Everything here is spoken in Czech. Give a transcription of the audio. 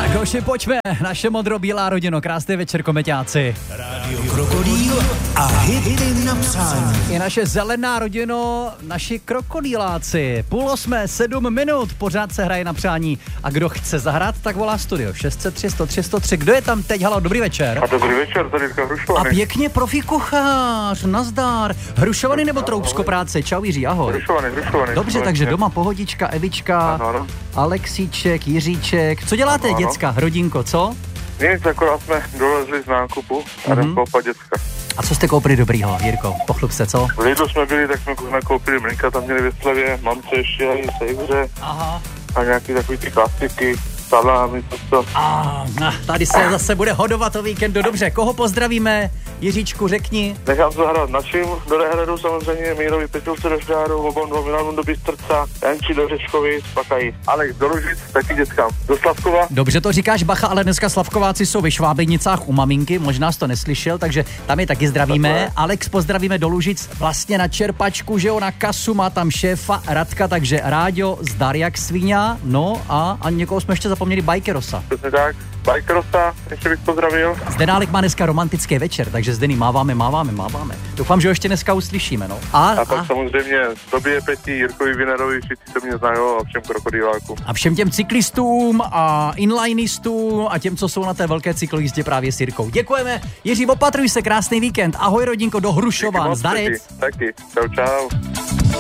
Tak hoši, pojďme, naše modro-bílá rodino, krásný večer, komeťáci. Rádio Krokodýl a hity na přání. I naše zelená rodino, naši krokodýláci. 7:30, pořád se hraje na přání. A kdo chce zahrát, tak volá studio 603 103 103. Kdo je tam teď? Halo, dobrý večer. A dobrý večer, tady Jirka Hrušovaný. A pěkně profi kuchař, nazdar. Hrušovaný nebo Troubsko práce? Čau Jiří, ahoj. Hrušovaný. Dobře, takže doma pohodička, Evička, Ano. Alexíček, Jiříček. Co děláte, Ano. děcka, rodinko, co? Nic, akorát jsme dolezli z nákupu a jdem koupat děcka. A co jste koupili dobrýho, Jirko? Pochlub se, co? V Lidlu jsme byli, tak jsme nakoupili mlínka, tam měli ve slevě, mám co ještě i sejvře Aha. a nějaký takový ty klasiky, salámy, to. Tady se zase bude hodovat o víkendu. Dobře, koho pozdravíme? Jiříčku, řekni. Nechám se hrát našim do Rehradu samozřejmě, Mírovi Petilce do Žďáru, Obon Milanu do Bystrca, Janči do Řečkovic, pakají. Alex do Lužic, taky dětskám. Do Slavkova. Dobře to říkáš, bacha, ale dneska Slavkováci jsou ve Švábenicách u maminky, možná jsi to neslyšel, takže tam je taky zdravíme. Takhle. Alex pozdravíme do Lužic, vlastně na čerpačku, že jo, na kasu, má tam šéfa Radka, takže Ráďo zdar jak svíňa, no a někoho jsme ještě zapomněli, Bajkerosa. Přesně tak, Bajkerosa, ještě bych pozdravil. Zdenálek má dneska romantický večer, takže Zdeny máváme. Doufám, že ho ještě dneska uslyšíme, no. A pak samozřejmě Tobě Peti, Jirkovi Vinerovi, všichni se mě znají a všem krokodýlákům. A všem těm cyklistům a inlinistům a těm, co jsou na té velké cyklojízdě právě s Jirkou. Děkujeme. Jiří, opatruj se, krásný víkend. Ahoj rodinko, do Hrušovan. Zdarec. Taky. Čau.